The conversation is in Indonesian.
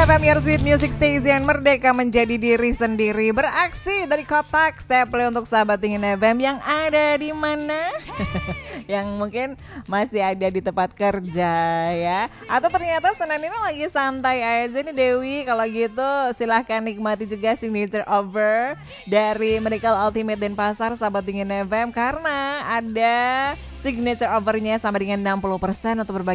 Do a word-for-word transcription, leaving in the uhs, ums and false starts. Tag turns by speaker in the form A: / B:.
A: F M, your sweet music station, merdeka menjadi diri sendiri, beraksi dari kotak. Stay play untuk sahabat Pingin F M yang ada di mana? Yang mungkin masih ada di tempat kerja ya. Atau ternyata Senin ini lagi santai aja nih Dewi. Kalau gitu silahkan nikmati juga signature over dari Medical Ultimate Denpasar sahabat Pingin F M, karena ada signature overnya sama dengan enam puluh persen untuk berbagi